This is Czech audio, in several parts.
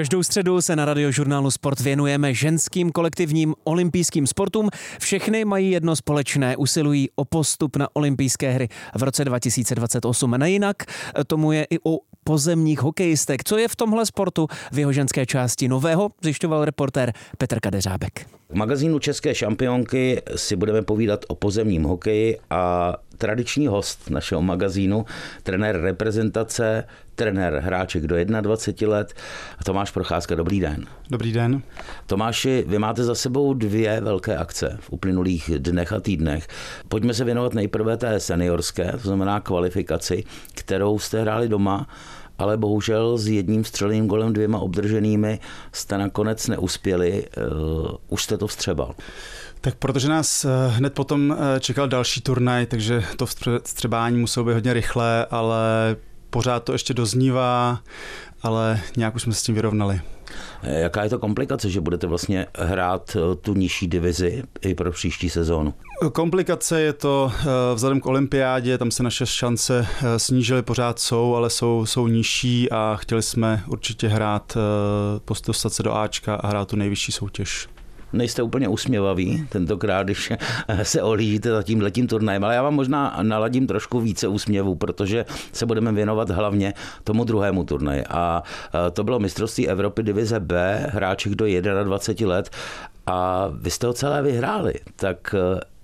Každou středu se na Radiožurnálu Sport věnujeme ženským kolektivním olympijským sportům. Všechny mají jedno společné, usilují o postup na olympijské hry v roce 2028. Nejinak tomu je i u pozemních hokejistek. Co je v tomhle sportu v jeho ženské části nového, zjišťoval reportér Petr Kadeřábek. V magazínu České šampionky si budeme povídat o pozemním hokeji a tradiční host našeho magazínu, trenér reprezentace, trenér hráček do 21 let, Tomáš Procházka. Dobrý den. Dobrý den. Tomáši, vy máte za sebou 2 velké akce v uplynulých dnech a týdnech. Pojďme se věnovat nejprve té seniorské, to znamená kvalifikaci, kterou jste hráli doma, ale bohužel s jedním střeleným golem, 2 obdrženými jste nakonec neuspěli. Už jste to vstřebal. Tak protože nás hned potom čekal další turnaj, takže to vstřebání muselo být hodně rychlé, ale pořád to ještě doznívá, ale nějak už jsme s tím vyrovnali. Jaká je to komplikace, že budete vlastně hrát tu nižší divizi i pro příští sezónu? Komplikace je to vzhledem k olympiádě, tam se naše šance snížily, pořád jsou, ale jsou nižší a chtěli jsme určitě hrát, dostat se do Ačka a hrát tu nejvyšší soutěž. Nejste úplně usměvaví tentokrát, když se ohlížíte za tímhletím turnajem, ale já vám možná naladím trošku více úsměvů, protože se budeme věnovat hlavně tomu druhému turnaji. A to bylo mistrovství Evropy divize B, hráček do 21 let a vy jste ho celé vyhráli. Tak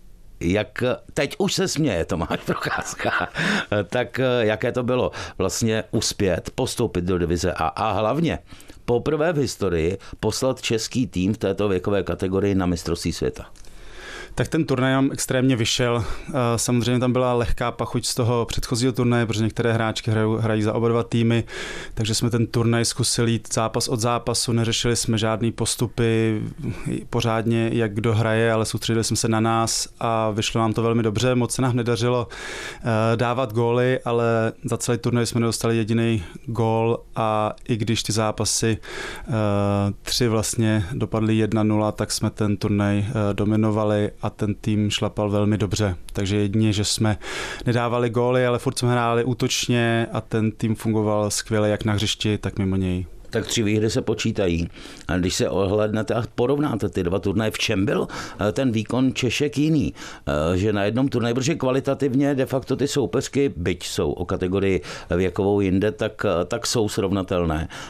jak teď už se směje Tomáš Procházka, tak jaké to bylo vlastně uspět, postoupit do divize a hlavně poprvé v historii poslat český tým v této věkové kategorii na mistrovství světa? Tak ten turnaj nám extrémně vyšel. Samozřejmě tam byla lehká pachuť z toho předchozího turnaje, protože některé hráčky hrají za oba dva týmy, takže jsme ten turnaj zkusili jít zápas od zápasu, neřešili jsme žádný postupy pořádně, jak kdo hraje, ale soustředili jsme se na nás a vyšlo nám to velmi dobře. Moc se nám nedařilo dávat góly, ale za celý turnaj jsme nedostali jediný gól a i když ty zápasy 3 vlastně dopadly 1-0, tak jsme ten turnaj dominovali a ten tým šlapal velmi dobře. Takže jedině, že jsme nedávali góly, ale furt jsme hráli útočně a ten tým fungoval skvěle jak na hřišti, tak mimo něj. Tak 3 výhry se počítají. A když se ohlédnete a porovnáte ty 2 turnaje, v čem byl ten výkon Češek jiný? Že na jednom turnaji, protože kvalitativně de facto ty soupeřky, byť jsou o kategorii věkovou jinde, tak jsou srovnatelné.